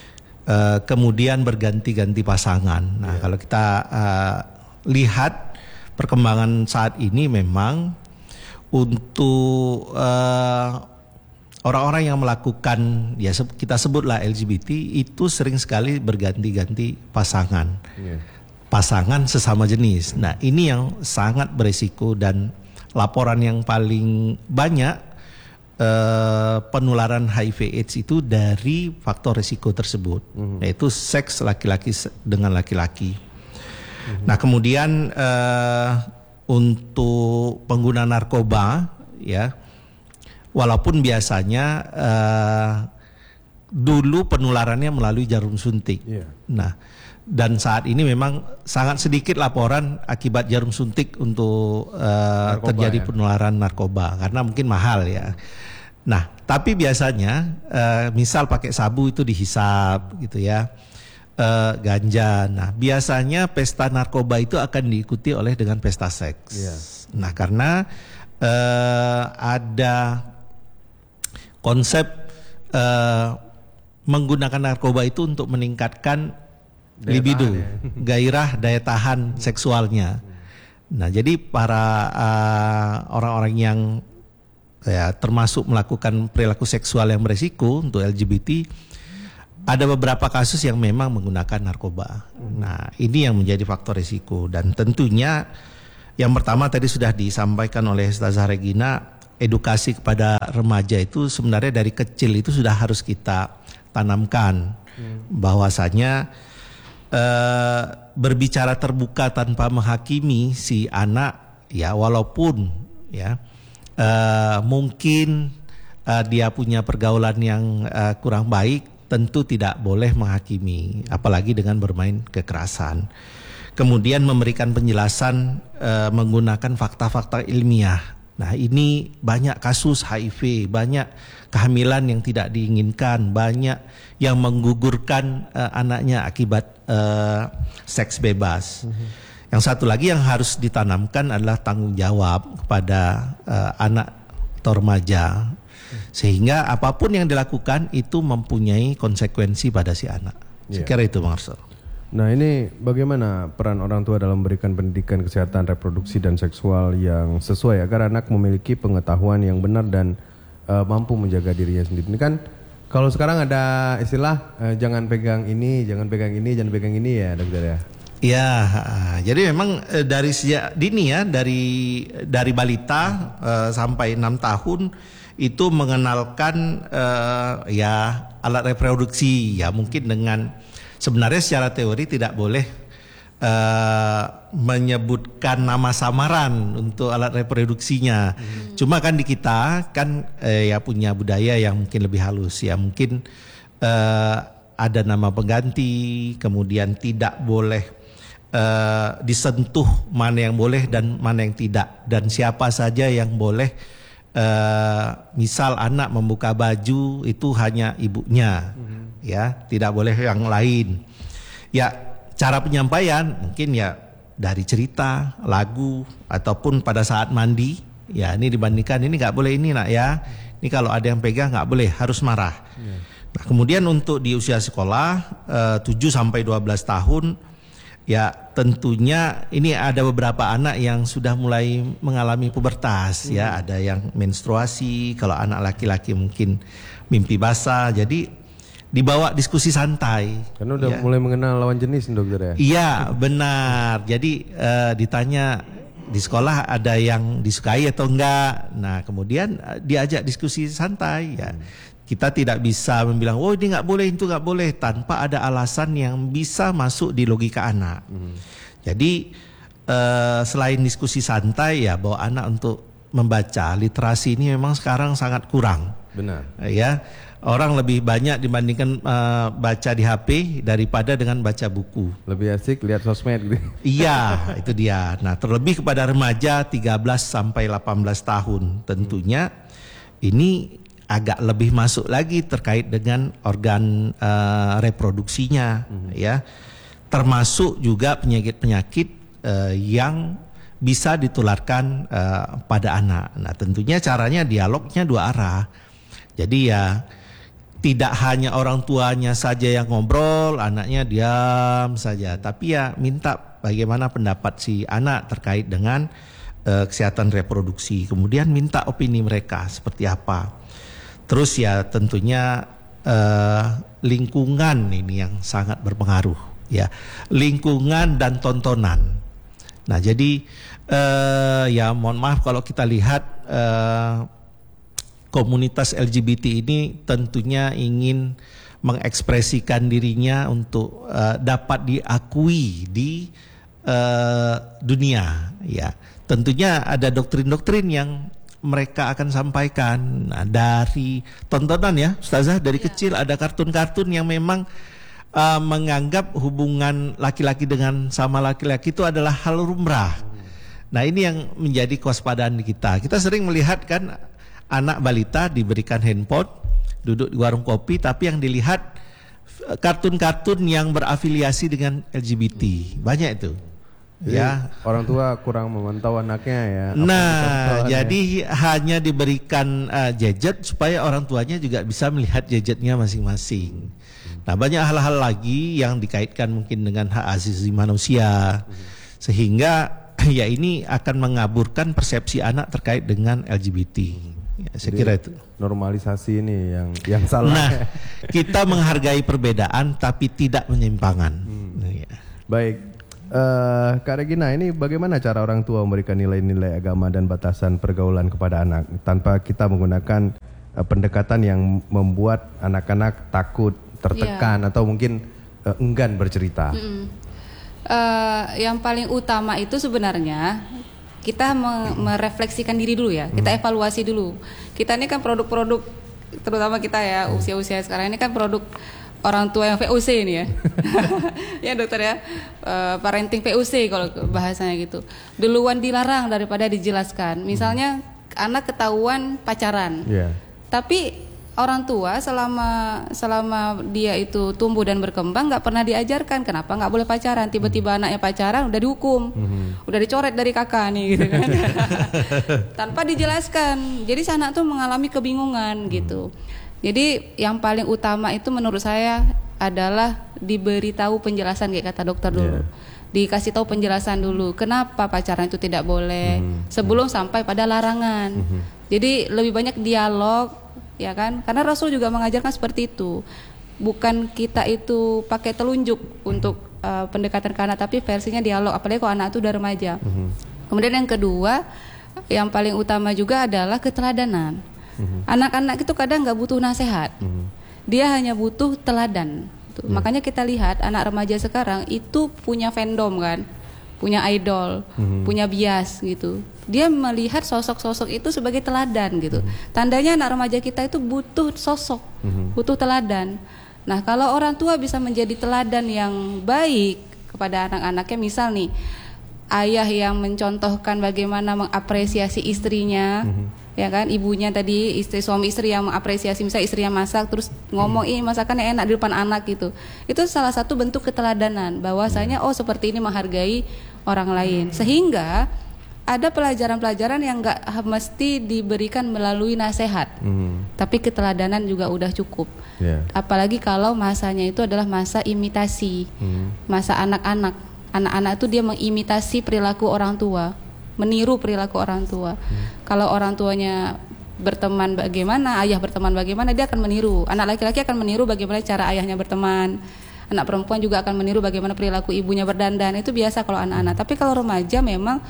Uh, kemudian berganti-ganti pasangan. Nah, yeah. kalau kita uh, lihat perkembangan saat ini, memang untuk uh, orang-orang yang melakukan, ya kita sebutlah L G B T, itu sering sekali berganti-ganti pasangan, yeah. pasangan sesama jenis. Nah, ini yang sangat berisiko dan laporan yang paling banyak Uh, penularan H I V AIDS itu dari faktor risiko tersebut, mm-hmm. yaitu seks laki-laki dengan laki-laki. Mm-hmm. Nah kemudian uh, untuk pengguna narkoba, ya, walaupun biasanya uh, dulu penularannya melalui jarum suntik. Yeah. Nah dan saat ini memang sangat sedikit laporan akibat jarum suntik untuk uh, terjadi ya? penularan narkoba karena mungkin mahal ya. Nah, tapi biasanya uh, misal pakai sabu itu dihisap gitu ya, uh, ganja. Nah, biasanya pesta narkoba itu akan diikuti oleh dengan pesta seks. Ya. Nah, karena uh, ada konsep uh, menggunakan narkoba itu untuk meningkatkan daya libido, tahan, ya. gairah, daya tahan seksualnya. Nah, jadi para uh, orang-orang yang ya, termasuk melakukan perilaku seksual yang beresiko untuk L G B T, ada beberapa kasus yang memang menggunakan narkoba. Nah, ini yang menjadi faktor risiko. Dan tentunya yang pertama tadi sudah disampaikan oleh Ustazah Regina, edukasi kepada remaja itu sebenarnya dari kecil itu sudah harus kita tanamkan hmm. bahwasanya uh, berbicara terbuka tanpa menghakimi si anak ya, walaupun ya Uh, mungkin uh, dia punya pergaulan yang uh, kurang baik, tentu tidak boleh menghakimi, apalagi dengan bermain kekerasan. Kemudian memberikan penjelasan uh, menggunakan fakta-fakta ilmiah. Nah, ini banyak kasus H I V, banyak kehamilan yang tidak diinginkan, banyak yang menggugurkan uh, anaknya akibat uh, seks bebas. Mm-hmm. Yang satu lagi yang harus ditanamkan adalah tanggung jawab kepada uh, anak atau remaja, sehingga apapun yang dilakukan itu mempunyai konsekuensi pada si anak. Yeah. Saya kira itu, Bang Arsul. Nah, ini bagaimana peran orang tua dalam memberikan pendidikan kesehatan reproduksi dan seksual yang sesuai agar anak memiliki pengetahuan yang benar dan uh, mampu menjaga dirinya sendiri. Ini kan kalau sekarang ada istilah uh, jangan pegang ini, jangan pegang ini, jangan pegang ini ya, dokter ya. Ya, jadi memang eh, dari sejak dini ya, dari dari balita eh, sampai enam tahun itu mengenalkan eh, ya alat reproduksi ya, mungkin dengan sebenarnya secara teori tidak boleh eh, menyebutkan nama samaran untuk alat reproduksinya. Hmm. Cuma kan di kita kan eh, ya punya budaya yang mungkin lebih halus ya, mungkin eh, ada nama pengganti, kemudian tidak boleh Uh, disentuh mana yang boleh dan mana yang tidak, dan siapa saja yang boleh uh, misal anak membuka baju itu hanya ibunya, mm-hmm. ya tidak boleh yang lain. Ya cara penyampaian mungkin ya dari cerita, lagu ataupun pada saat mandi. Ya ini dibandingkan ini nggak boleh ini nak ya, ini kalau ada yang pegang nggak boleh, harus marah. Yeah. Nah, kemudian untuk di usia sekolah uh, tujuh sampai dua belas tahun. Ya tentunya ini ada beberapa anak yang sudah mulai mengalami pubertas, hmm. ya ada yang menstruasi, kalau anak laki-laki mungkin mimpi basah, jadi dibawa diskusi santai. Karena udah ya. mulai mengenal lawan jenis, dokter ya? Iya benar, jadi uh, ditanya di sekolah ada yang disukai atau enggak, nah kemudian uh, diajak diskusi santai ya. Hmm. Kita tidak bisa membilang, oh ini nggak boleh, itu nggak boleh, tanpa ada alasan yang bisa masuk di logika anak. Hmm. Jadi uh, selain diskusi santai ya, bawa anak untuk membaca, literasi ini memang sekarang sangat kurang. Benar. Uh, ya, orang lebih banyak dibandingkan uh, baca di H P daripada dengan baca buku. Lebih asik lihat sosmed gitu. Iya, itu dia. Nah, terlebih kepada remaja tiga belas sampai delapan belas tahun, tentunya hmm. ini agak lebih masuk lagi terkait dengan organ uh, reproduksinya, mm-hmm. ya, termasuk juga penyakit-penyakit uh, yang bisa ditularkan uh, pada anak. Nah, tentunya caranya dialognya dua arah. Jadi ya tidak hanya orang tuanya saja yang ngobrol, anaknya diam saja, tapi ya minta bagaimana pendapat si anak terkait dengan uh, kesehatan reproduksi. Kemudian minta opini mereka seperti apa. Terus ya tentunya uh, lingkungan ini yang sangat berpengaruh ya, lingkungan dan tontonan. Nah jadi uh, ya mohon maaf kalau kita lihat uh, komunitas L G B T ini tentunya ingin mengekspresikan dirinya untuk uh, dapat diakui di uh, dunia ya. Tentunya ada doktrin-doktrin yang mereka akan sampaikan. Nah, dari tontonan ya Ustazah, dari ya. kecil ada kartun-kartun yang memang uh, menganggap hubungan laki-laki dengan sama laki-laki itu adalah hal lumrah. Nah, ini yang menjadi kewaspadaan kita. Kita sering melihat kan anak balita diberikan handphone, duduk di warung kopi, tapi yang dilihat kartun-kartun yang berafiliasi dengan L G B T. Banyak itu. Jadi, ya, orang tua kurang memantau anaknya ya. Nah, jadi ya. hanya diberikan uh, gadget supaya orang tuanya juga bisa melihat gadgetnya masing-masing. Hmm. Nah, banyak hal-hal lagi yang dikaitkan mungkin dengan hak asasi manusia, hmm. sehingga ya ini akan mengaburkan persepsi anak terkait dengan L G B T. Ya, saya jadi, kira itu. Normalisasi ini yang yang salah. Nah, kita menghargai perbedaan tapi tidak penyimpangan. Hmm. Nah, ya. Baik. Uh, Kak Regina, ini bagaimana cara orang tua memberikan nilai-nilai agama dan batasan pergaulan kepada anak tanpa kita menggunakan uh, pendekatan yang membuat anak-anak takut, tertekan, yeah. atau mungkin uh, enggan bercerita? Mm-hmm. Uh, yang paling utama itu sebenarnya kita me- merefleksikan diri dulu ya, kita evaluasi dulu. Kita ini kan produk-produk, terutama kita ya usia-usia sekarang ini kan produk orang tua yang V O C ini ya. Ya dokter ya, uh, parenting V O C kalau bahasanya gitu. Duluan dilarang daripada dijelaskan. Misalnya hmm. anak ketahuan pacaran. Yeah. Tapi orang tua selama selama dia itu tumbuh dan berkembang nggak pernah diajarkan kenapa nggak boleh pacaran. Tiba-tiba hmm. anaknya pacaran udah dihukum. Hmm. Udah dicoret dari kakak nih gitu kan. Tanpa dijelaskan. Jadi si anak tuh mengalami kebingungan hmm. gitu. Jadi yang paling utama itu menurut saya adalah diberitahu penjelasan kayak kata dokter dulu. Yeah. Dikasih tahu penjelasan dulu kenapa pacaran itu tidak boleh mm-hmm. sebelum mm-hmm. sampai pada larangan. Mm-hmm. Jadi lebih banyak dialog ya kan? Karena Rasul juga mengajarkan seperti itu. Bukan kita itu pakai telunjuk untuk uh, pendekatan ke anak, tapi versinya dialog, apalagi kalau anak itu udah remaja. Mm-hmm. Kemudian yang kedua, yang paling utama juga adalah keteladanan. Mm-hmm. Anak-anak itu kadang nggak butuh nasihat, mm-hmm. dia hanya butuh teladan. Mm-hmm. Makanya kita lihat anak remaja sekarang itu punya fandom kan, punya idol, mm-hmm. punya bias gitu. Dia melihat sosok-sosok itu sebagai teladan gitu. Mm-hmm. Tandanya anak remaja kita itu butuh sosok, mm-hmm. butuh teladan. Nah, kalau orang tua bisa menjadi teladan yang baik kepada anak-anaknya, misal nih ayah yang mencontohkan bagaimana mengapresiasi istrinya. Mm-hmm. Ya kan, ibunya tadi istri suami istri yang mengapresiasi, misalnya istrinya masak terus ngomong ini masakannya enak di depan anak gitu. Itu salah satu bentuk keteladanan bahwasanya oh seperti ini menghargai orang lain. Sehingga ada pelajaran-pelajaran yang enggak mesti diberikan melalui nasihat. Mm. Tapi keteladanan juga udah cukup. Yeah. Apalagi kalau masanya itu adalah masa imitasi. Mm. Masa anak-anak. Anak-anak itu dia mengimitasi perilaku orang tua. Meniru perilaku orang tua. Hmm. Kalau orang tuanya berteman bagaimana, ayah berteman bagaimana, dia akan meniru. Anak laki-laki akan meniru bagaimana cara ayahnya berteman. Anak perempuan juga akan meniru bagaimana perilaku ibunya berdandan. Itu biasa kalau anak-anak. Tapi kalau remaja memang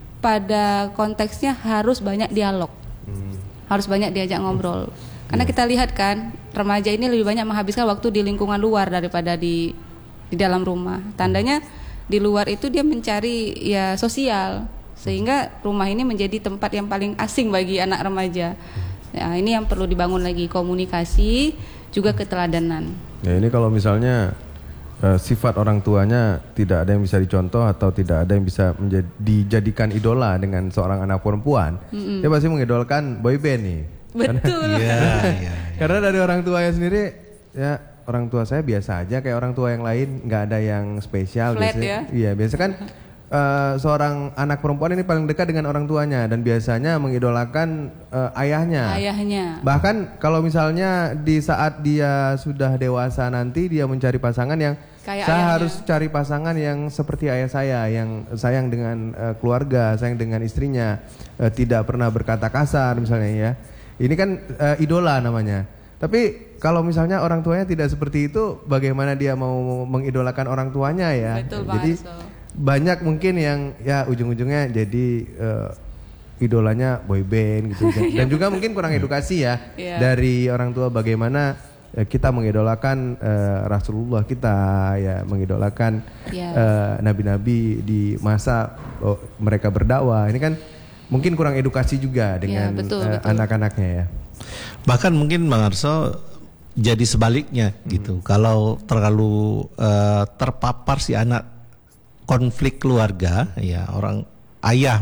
pada konteksnya harus banyak dialog. Hmm. Harus banyak diajak ngobrol. Karena yeah. kita lihat kan, remaja ini lebih banyak menghabiskan waktu di lingkungan luar daripada di di dalam rumah. Tandanya di luar itu dia mencari ya sosial. Sehingga rumah ini menjadi tempat yang paling asing bagi anak remaja. Ya, ini yang perlu dibangun lagi, komunikasi juga keteladanan. Ya, ini kalau misalnya uh, sifat orang tuanya tidak ada yang bisa dicontoh atau tidak ada yang bisa menjadi, dijadikan idola dengan seorang anak perempuan, mm-hmm. dia pasti mengidolakan boyband nih. Betul. Karena, ya, ya, ya. Karena dari orang tuanya sendiri, ya orang tua saya biasa aja kayak orang tua yang lain, nggak ada yang spesial. Flat biasanya. Ya? Iya, biasa kan. Uh, seorang anak perempuan ini paling dekat dengan orang tuanya dan biasanya mengidolakan uh, ayahnya. Ayahnya. Bahkan kalau misalnya di saat dia sudah dewasa nanti dia mencari pasangan yang kayak saya ayahnya. Harus cari pasangan yang seperti ayah saya, yang sayang dengan uh, keluarga, sayang dengan istrinya, uh, tidak pernah berkata kasar misalnya ya. Ini kan uh, idola namanya. Tapi kalau misalnya orang tuanya tidak seperti itu, bagaimana dia mau mengidolakan orang tuanya ya? Betul, Jadi so. banyak mungkin yang ya ujung-ujungnya jadi uh, idolanya boyband gitu dan juga mungkin kurang edukasi ya yeah. dari orang tua bagaimana uh, kita mengidolakan uh, Rasulullah kita ya mengidolakan yeah. uh, nabi-nabi di masa oh, mereka berdakwah. Ini kan mungkin kurang edukasi juga dengan yeah, betul, uh, betul. anak-anaknya ya. Bahkan mungkin Bang Arso jadi sebaliknya hmm. gitu. Kalau terlalu uh, terpapar si anak konflik keluarga, ya orang ayah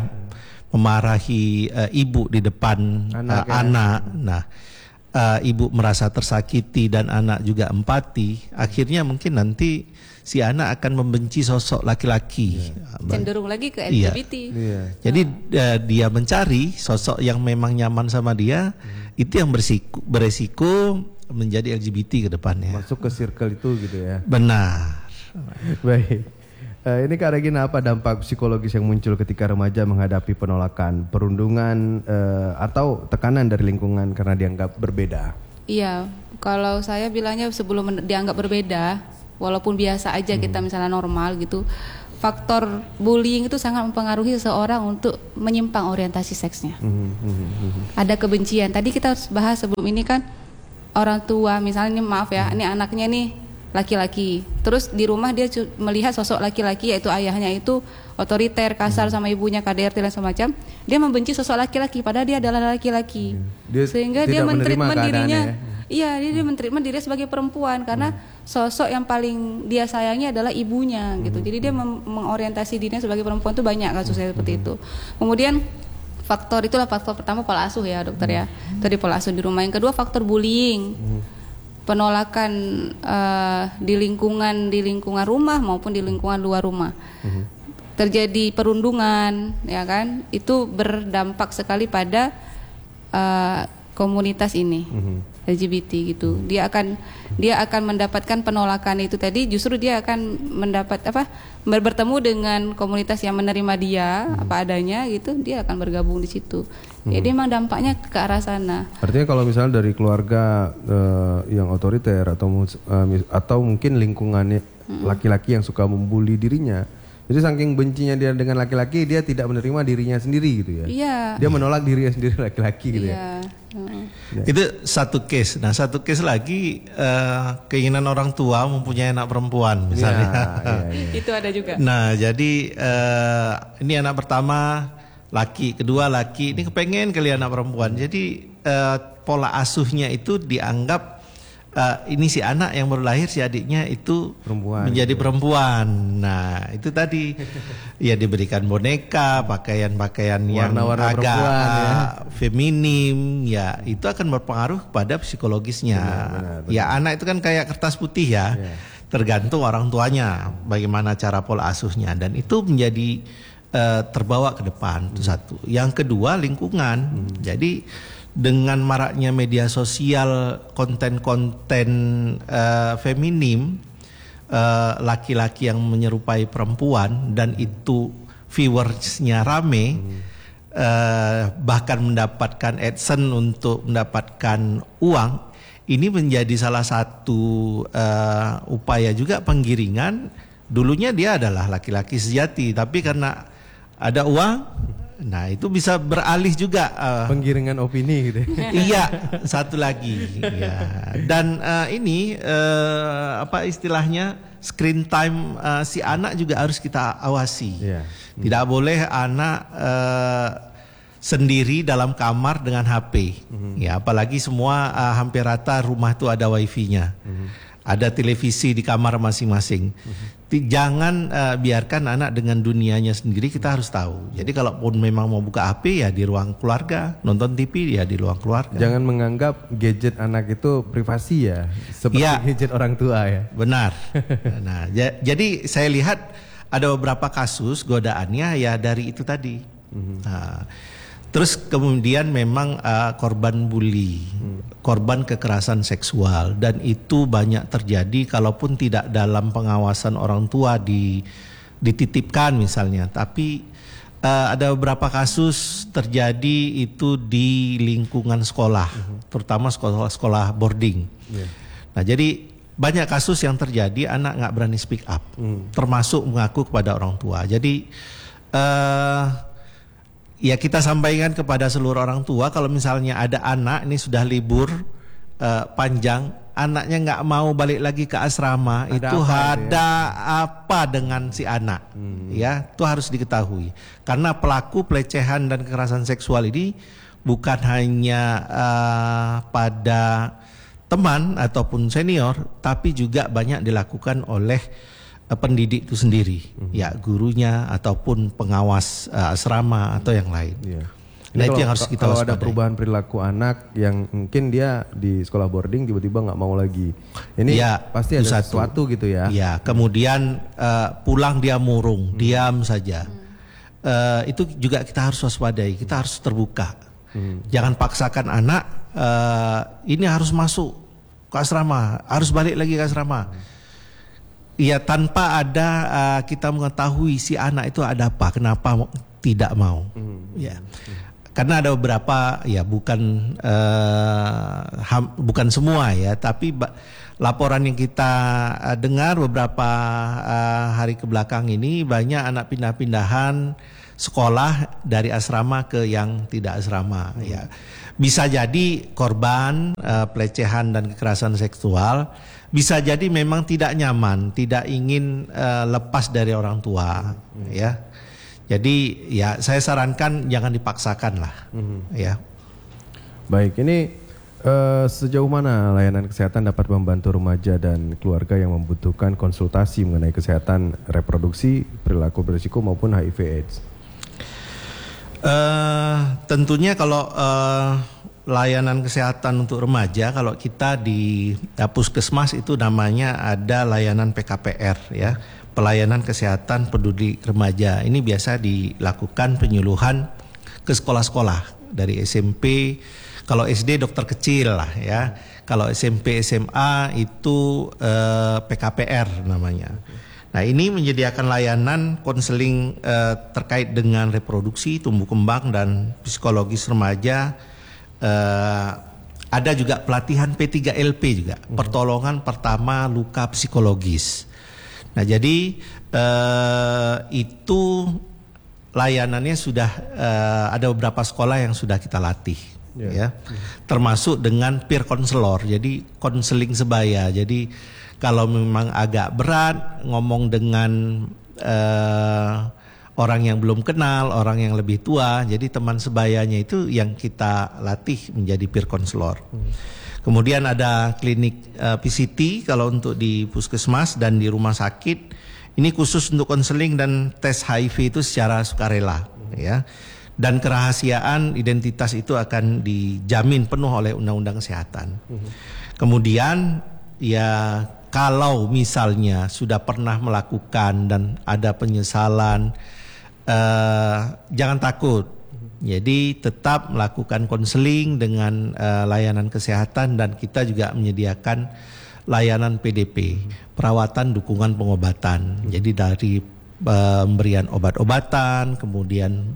memarahi uh, ibu di depan anak, uh, ya. anak. Nah, uh, ibu merasa tersakiti dan anak juga empati. Akhirnya mungkin nanti si anak akan membenci sosok laki-laki. Yeah. Cenderung lagi ke L G B T. Iya. Yeah. Jadi uh, dia mencari sosok yang memang nyaman sama dia, hmm. itu yang berisiko, beresiko menjadi L G B T ke depannya. Masuk ke circle itu gitu ya. Benar. Baik. Uh, ini Kak Regina, apa dampak psikologis yang muncul ketika remaja menghadapi penolakan, perundungan uh, atau tekanan dari lingkungan karena dianggap berbeda? Iya, kalau saya bilangnya sebelum dianggap berbeda, walaupun biasa aja hmm. kita misalnya normal gitu, faktor bullying itu sangat mempengaruhi seseorang untuk menyimpang orientasi seksnya. Hmm. Hmm. Hmm. Ada kebencian. Tadi kita bahas sebelum ini kan orang tua misalnya, maaf ya, hmm. ini anaknya nih laki-laki, terus di rumah dia melihat sosok laki-laki yaitu ayahnya itu otoriter, kasar sama ibunya, K D R T dan semacam, dia membenci sosok laki-laki padahal dia adalah laki-laki, dia sehingga dia mentreatment dirinya, iya dia, dia mentreatment dirinya sebagai perempuan karena hmm. sosok yang paling dia sayangi adalah ibunya gitu, jadi dia mem- mengorientasi dirinya sebagai perempuan itu banyak kasusnya seperti itu. Kemudian faktor itulah faktor pertama pola asuh ya dokter ya, tadi pola asuh di rumah. Yang kedua faktor bullying. Penolakan uh, di lingkungan di lingkungan rumah maupun di lingkungan luar rumah, uh-huh. terjadi perundungan, ya kan? Itu berdampak sekali pada uh, komunitas ini, uh-huh. L G B T gitu. Dia akan dia akan mendapatkan penolakan itu tadi. Justru dia akan mendapat apa? Bertemu dengan komunitas yang menerima dia uh-huh. apa adanya gitu. Dia akan bergabung di situ. Jadi hmm. memang dampaknya ke arah sana. Artinya kalau misalnya dari keluarga uh, yang otoriter atau uh, atau mungkin lingkungannya hmm. laki-laki yang suka membuli dirinya, jadi saking bencinya dia dengan laki-laki, dia tidak menerima dirinya sendiri gitu ya. Iya. Dia menolak dirinya sendiri laki-laki gitu iya. ya. Hmm. Itu satu case. Nah satu case lagi uh, keinginan orang tua mempunyai anak perempuan misalnya. Ya, ya, ya. Itu ada juga. Nah jadi uh, ini anak pertama laki, kedua laki, ini kepengen kali anak perempuan. Jadi uh, pola asuhnya itu dianggap uh, ini si anak yang baru lahir, si adiknya itu perempuan, menjadi gitu. Perempuan. Nah itu tadi ya diberikan boneka, pakaian-pakaian yang agak ya. feminim, ya itu akan berpengaruh pada psikologisnya. Benar, benar, benar. Ya anak itu kan kayak kertas putih ya, ya. Tergantung orang tuanya bagaimana cara pola asuhnya, dan itu menjadi Uh, terbawa ke depan, itu hmm. satu. Yang kedua lingkungan. Hmm. Jadi dengan maraknya media sosial, konten-konten uh, feminim, uh, laki-laki yang menyerupai perempuan dan itu viewersnya rame, hmm. uh, bahkan mendapatkan AdSense untuk mendapatkan uang. Ini menjadi salah satu uh, upaya juga penggiringan. Dulunya dia adalah laki-laki sejati, tapi karena ada uang, nah itu bisa beralih juga uh, penggiringan opini gitu. Iya, satu lagi. Ya. Dan uh, ini uh, apa istilahnya screen time uh, si anak juga harus kita awasi. Yeah. Hmm. Tidak boleh anak uh, sendiri dalam kamar dengan H P. Hmm. Ya, apalagi semua uh, hampir rata rumah itu ada wifi-nya. Hmm. Ada televisi di kamar masing-masing. Hmm. Jangan uh, biarkan anak dengan dunianya sendiri, kita harus tahu. Jadi kalaupun memang mau buka H P ya di ruang keluarga, nonton T V ya di ruang keluarga. Jangan menganggap gadget anak itu privasi ya, seperti ya, gadget orang tua ya. Benar. Nah, j- jadi saya lihat ada beberapa kasus godaannya ya dari itu tadi. Mm-hmm. Nah, terus kemudian memang uh, korban bully, hmm. korban kekerasan seksual, dan itu banyak terjadi kalaupun tidak dalam pengawasan orang tua di, dititipkan misalnya, tapi uh, ada beberapa kasus terjadi itu di lingkungan sekolah, hmm. terutama sekolah-sekolah boarding. Yeah. Nah jadi banyak kasus yang terjadi anak nggak berani speak up, hmm. termasuk mengaku kepada orang tua. Jadi uh, ya kita sampaikan kepada seluruh orang tua, kalau misalnya ada anak ini sudah libur uh, panjang, anaknya nggak mau balik lagi ke asrama, ada itu apa ada ya? Apa dengan si anak, hmm. ya itu harus diketahui. Karena pelaku pelecehan dan kekerasan seksual ini bukan hanya uh, pada teman ataupun senior, tapi juga banyak dilakukan oleh uh, pendidik itu sendiri, mm-hmm. ya gurunya ataupun pengawas uh, asrama atau yang lain. Yeah. Nah, kalau, itu yang harus kita kalau waspadai. ada perubahan perilaku anak yang mungkin dia di sekolah boarding tiba-tiba nggak mau lagi, ini ya, pasti ada satu. sesuatu gitu ya. Ya, kemudian uh, pulang dia murung, hmm. diam saja. Hmm. Uh, itu juga kita harus waspadai. Kita harus terbuka. Hmm. Jangan paksakan anak. Uh, ini harus masuk ke asrama, harus balik lagi ke asrama. Hmm. Ya, tanpa ada uh, kita mengetahui si anak itu ada apa, kenapa tidak mau. Hmm. Ya. Hmm. Karena ada beberapa, ya bukan uh, ham, bukan semua ya, tapi ba- laporan yang kita uh, dengar beberapa uh, hari kebelakang ini banyak anak pindah-pindahan sekolah dari asrama ke yang tidak asrama. Hmm. Ya, bisa jadi korban uh, pelecehan dan kekerasan seksual, bisa jadi memang tidak nyaman, tidak ingin uh, lepas dari orang tua, hmm. ya. Jadi ya saya sarankan jangan dipaksakan lah, mm-hmm. ya. Baik, ini uh, sejauh mana layanan kesehatan dapat membantu remaja dan keluarga yang membutuhkan konsultasi mengenai kesehatan reproduksi, perilaku berisiko maupun H I V/AIDS? Uh, tentunya kalau uh, layanan kesehatan untuk remaja, kalau kita di ya, puskesmas itu namanya ada layanan P K P R ya. Pelayanan kesehatan peduli remaja. Ini biasa dilakukan penyuluhan ke sekolah-sekolah dari S M P. Kalau S D dokter kecil lah ya. Kalau S M P S M A itu eh, P K P R namanya. Nah, ini menyediakan layanan konseling eh, terkait dengan reproduksi, tumbuh kembang dan psikologis remaja. Eh, ada juga pelatihan P tiga L P juga, pertolongan pertama luka psikologis. Nah, jadi eh, itu layanannya sudah eh, ada beberapa sekolah yang sudah kita latih, yeah. ya, yeah. termasuk dengan peer counselor, jadi konseling sebaya. Jadi kalau memang agak berat ngomong dengan eh, orang yang belum kenal, orang yang lebih tua, jadi teman sebayanya itu yang kita latih menjadi peer counselor. Hmm. Kemudian ada klinik uh, P C T kalau untuk di puskesmas dan di rumah sakit. Ini khusus untuk konseling dan tes H I V itu secara sukarela, ya. Dan kerahasiaan identitas itu akan dijamin penuh oleh Undang-Undang Kesehatan. Kemudian ya kalau misalnya sudah pernah melakukan dan ada penyesalan, uh, jangan takut. Jadi tetap melakukan konseling dengan uh, layanan kesehatan dan kita juga menyediakan layanan P D P, perawatan dukungan pengobatan. Jadi dari pemberian uh, obat-obatan, kemudian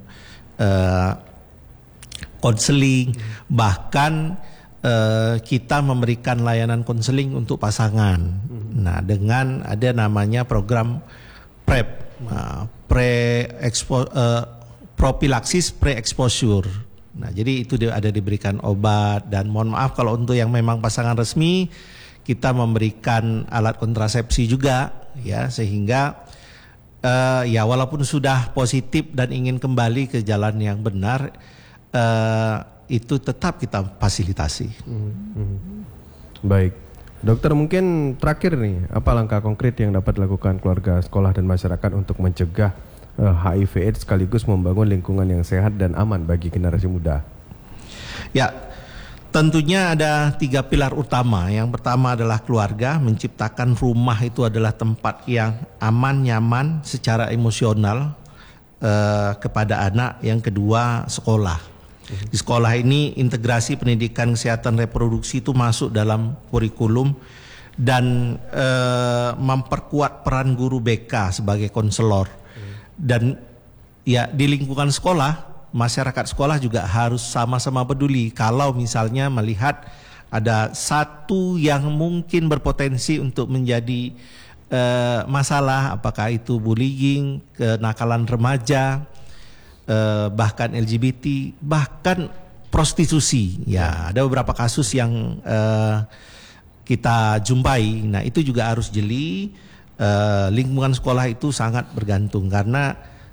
konseling, uh, bahkan uh, kita memberikan layanan konseling untuk pasangan. Nah, dengan ada namanya program PrEP, uh, pre-expo uh, propilaksis pre-exposure. Nah, jadi itu ada diberikan obat dan mohon maaf kalau untuk yang memang pasangan resmi kita memberikan alat kontrasepsi juga ya, sehingga uh, ya walaupun sudah positif dan ingin kembali ke jalan yang benar uh, itu tetap kita fasilitasi. Hmm, hmm. Baik. Dokter, mungkin terakhir nih, apa langkah konkret yang dapat dilakukan keluarga, sekolah dan masyarakat untuk mencegah H I V AIDS sekaligus membangun lingkungan yang sehat dan aman bagi generasi muda? Ya, tentunya ada tiga pilar utama. Yang pertama adalah keluarga, menciptakan rumah itu adalah tempat yang aman, nyaman secara emosional eh, kepada anak. Yang kedua, sekolah. Di sekolah ini integrasi pendidikan kesehatan reproduksi itu masuk dalam kurikulum dan eh, memperkuat peran guru B K sebagai konselor. Dan ya di lingkungan sekolah, masyarakat sekolah juga harus sama-sama peduli. Kalau misalnya melihat ada satu yang mungkin berpotensi untuk menjadi uh, masalah, apakah itu bullying, kenakalan remaja, uh, bahkan L G B T, bahkan prostitusi. Ya, ada beberapa kasus yang uh, kita jumpai. Nah, itu juga harus jeli. Uh, lingkungan sekolah itu sangat bergantung karena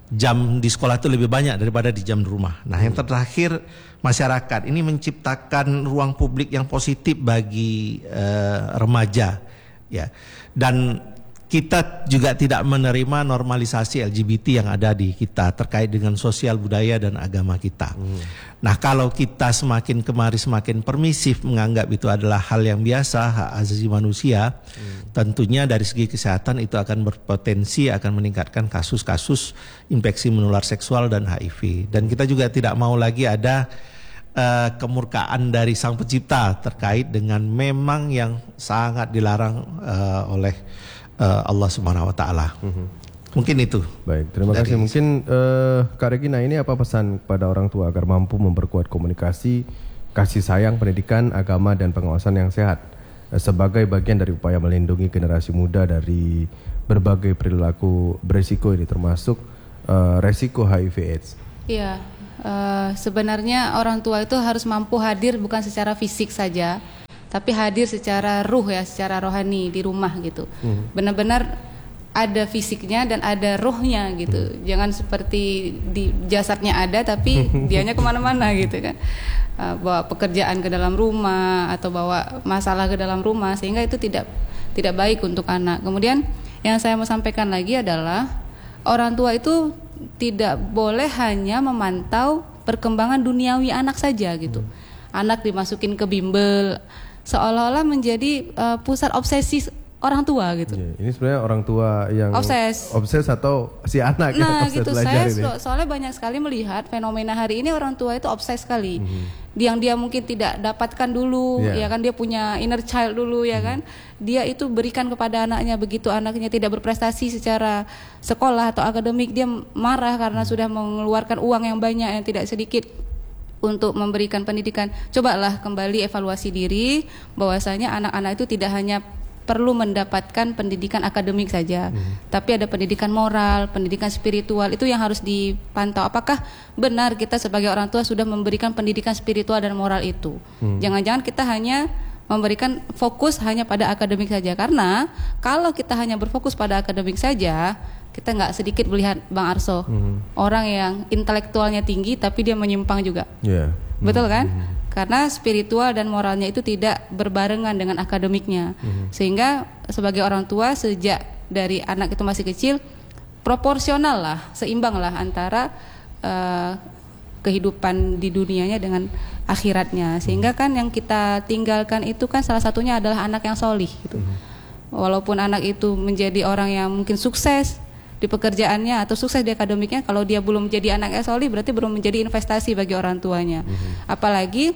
jam di sekolah itu lebih banyak daripada di jam di rumah. Nah, yang terakhir masyarakat ini menciptakan ruang publik yang positif bagi uh, remaja, ya. Dan kita juga tidak menerima normalisasi L G B T yang ada di kita terkait dengan sosial budaya dan agama kita. Hmm. Nah, kalau kita semakin kemari semakin permisif menganggap itu adalah hal yang biasa, hak asasi manusia, hmm. tentunya dari segi kesehatan itu akan berpotensi akan meningkatkan kasus-kasus infeksi menular seksual dan H I V. Dan kita juga tidak mau lagi ada uh, kemurkaan dari Sang Pencipta terkait dengan memang yang sangat dilarang uh, oleh Uh, Allah Subhanahu Wa Taala. Mm-hmm. Mungkin itu. Baik, terima kasih. Mungkin uh, Kak Regina, ini apa pesan kepada orang tua agar mampu memperkuat komunikasi, kasih sayang, pendidikan, agama dan pengawasan yang sehat uh, sebagai bagian dari upaya melindungi generasi muda dari berbagai perilaku berisiko ini, termasuk uh, resiko H I V AIDS. Iya, uh, sebenarnya orang tua itu harus mampu hadir bukan secara fisik saja, tapi hadir secara ruh ya, secara rohani di rumah gitu. Hmm. Benar-benar ada fisiknya dan ada rohnya gitu. Hmm. Jangan seperti di jasadnya ada tapi dianya kemana-mana gitu kan. Uh, bawa pekerjaan ke dalam rumah atau bawa masalah ke dalam rumah, sehingga itu tidak tidak baik untuk anak. Kemudian yang saya mau sampaikan lagi adalah orang tua itu tidak boleh hanya memantau perkembangan duniawi anak saja gitu. Hmm. Anak dimasukin ke bimbel seolah-olah menjadi uh, pusat obsesi orang tua gitu. Yeah, ini sebenarnya orang tua yang obses, obses atau si anak nah, yang obses gitu. belajar Saya ini. So, soalnya banyak sekali melihat fenomena hari ini orang tua itu obses sekali. Mm-hmm. Yang dia mungkin tidak dapatkan dulu, yeah. ya kan, dia punya inner child dulu, ya mm-hmm. kan. Dia itu berikan kepada anaknya, begitu anaknya tidak berprestasi secara sekolah atau akademik, dia marah karena mm-hmm. sudah mengeluarkan uang yang banyak yang tidak sedikit untuk memberikan pendidikan. Cobalah kembali evaluasi diri bahwasanya anak-anak itu tidak hanya perlu mendapatkan pendidikan akademik saja, hmm. tapi ada pendidikan moral, pendidikan spiritual, itu yang harus dipantau. Apakah benar kita sebagai orang tua sudah memberikan pendidikan spiritual dan moral itu? Hmm. Jangan-jangan kita hanya memberikan fokus hanya pada akademik saja, karena kalau kita hanya berfokus pada akademik saja, kita nggak sedikit melihat Bang Arso, mm-hmm. orang yang intelektualnya tinggi tapi dia menyimpang juga, yeah. betul kan? Mm-hmm. Karena spiritual dan moralnya itu tidak berbarengan dengan akademiknya, mm-hmm. sehingga sebagai orang tua sejak dari anak itu masih kecil, proporsional lah, seimbang lah antara uh, kehidupan di dunianya dengan akhiratnya, sehingga kan yang kita tinggalkan itu kan salah satunya adalah anak yang solih gitu. Mm-hmm. Walaupun anak itu menjadi orang yang mungkin sukses di pekerjaannya atau sukses di akademiknya, kalau dia belum menjadi anak yang solih berarti belum menjadi investasi bagi orang tuanya. Mm-hmm. Apalagi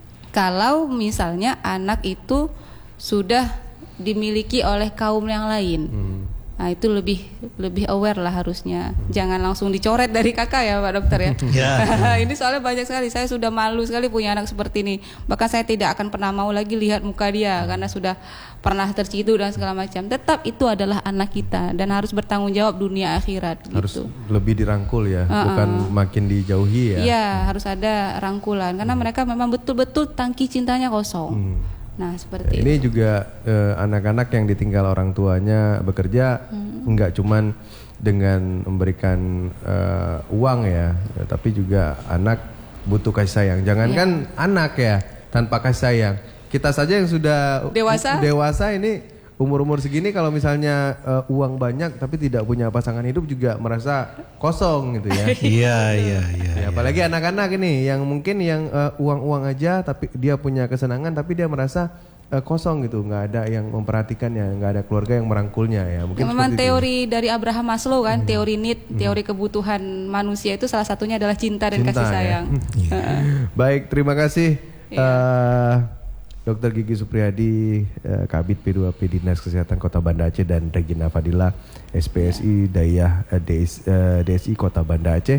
kalau misalnya anak itu sudah dimiliki oleh kaum yang lain. Mm-hmm. Nah, itu lebih lebih aware lah harusnya. Jangan langsung dicoret dari kakak ya Pak Dokter ya. Yeah. Ini soalnya banyak sekali, saya sudah malu sekali punya anak seperti ini. Bahkan saya tidak akan pernah mau lagi lihat muka dia karena sudah pernah terciduk dan segala macam. Tetap itu adalah anak kita dan harus bertanggung jawab dunia akhirat. Harus gitu. Lebih dirangkul ya, uh-uh. bukan makin dijauhi ya. Iya, harus ada rangkulan karena hmm. mereka memang betul-betul tangki cintanya kosong. Hmm. Nah, seperti ini itu. juga eh, anak-anak yang ditinggal orang tuanya bekerja, hmm. enggak cuman dengan memberikan eh, uang ya, tapi juga anak butuh kasih sayang. Jangankan yeah. anak ya tanpa kasih sayang, kita saja yang sudah dewasa, dewasa ini umur-umur segini kalau misalnya uh, uang banyak tapi tidak punya pasangan hidup juga merasa kosong gitu ya. Iya iya iya. Ya, apalagi ya. anak-anak ini yang mungkin yang uh, uang-uang aja tapi dia punya kesenangan tapi dia merasa uh, kosong gitu, nggak ada yang memperhatikannya, nggak ada keluarga yang merangkulnya ya. Mungkin ya, memang teori itu. dari Abraham Maslow kan, hmm. teori need, hmm. teori kebutuhan manusia itu salah satunya adalah cinta dan cinta, kasih sayang. Ya. Baik, terima kasih. Ya. Uh, Dokter Gigi Supriyadi, eh, Kabid P dua P Dinas Kesehatan Kota Banda Aceh, dan Regina Fadila, S P S I Dayah eh, D S I Kota Banda Aceh.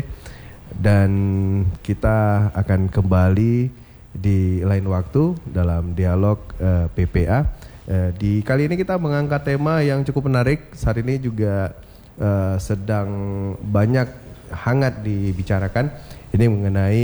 Dan kita akan kembali di lain waktu dalam dialog eh, P P A. Eh, di kali ini kita mengangkat tema yang cukup menarik. Saat ini juga eh, sedang banyak hangat dibicarakan. Ini mengenai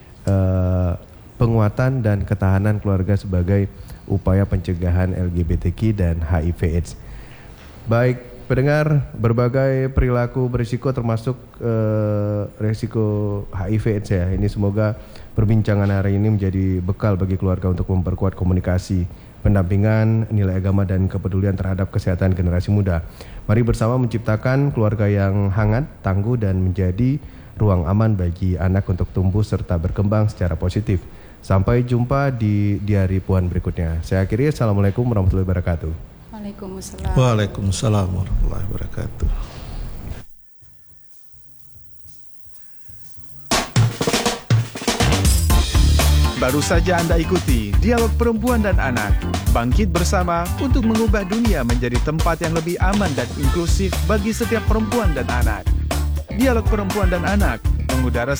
eh, penguatan dan ketahanan keluarga sebagai upaya pencegahan L G B T Q dan H I V AIDS. Baik, pendengar, berbagai perilaku berisiko termasuk uh, risiko H I V AIDS ya. Ini semoga perbincangan hari ini menjadi bekal bagi keluarga untuk memperkuat komunikasi, pendampingan, nilai agama dan kepedulian terhadap kesehatan generasi muda. Mari bersama menciptakan keluarga yang hangat, tangguh dan menjadi ruang aman bagi anak untuk tumbuh serta berkembang secara positif. Sampai jumpa di Diari Puan berikutnya. Saya akhiri, Assalamualaikum warahmatullahi wabarakatuh. Waalaikumsalam. Waalaikumsalam warahmatullahi wabarakatuh. Baru saja Anda ikuti Dialog Perempuan dan Anak. Bangkit bersama untuk mengubah dunia menjadi tempat yang lebih aman dan inklusif bagi setiap perempuan dan anak. Dialog Perempuan dan Anak mengudara